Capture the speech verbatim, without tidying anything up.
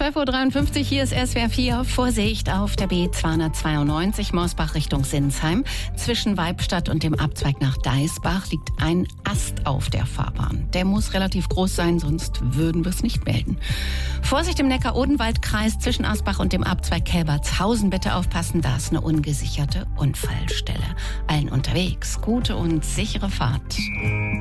zwölf Uhr dreiundfünfzig, hier ist S W R vier. Vorsicht auf der B zweihundertzweiundneunzig, Morsbach Richtung Sinsheim. Zwischen Weibstadt und dem Abzweig nach Deisbach liegt ein Ast auf der Fahrbahn. Der muss relativ groß sein, sonst würden wir es nicht melden. Vorsicht im Neckar-Odenwald-Kreis zwischen Asbach und dem Abzweig Kelbertshausen. Bitte aufpassen, da ist eine ungesicherte Unfallstelle. Allen unterwegs gute und sichere Fahrt.